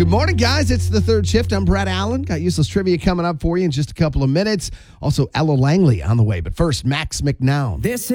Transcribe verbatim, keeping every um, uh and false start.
Good morning, guys. It's the third shift. I'm Brett Allen. Got useless trivia coming up for you in just a couple of minutes. Also, Ella Langley on the way. But first, Max McNown. This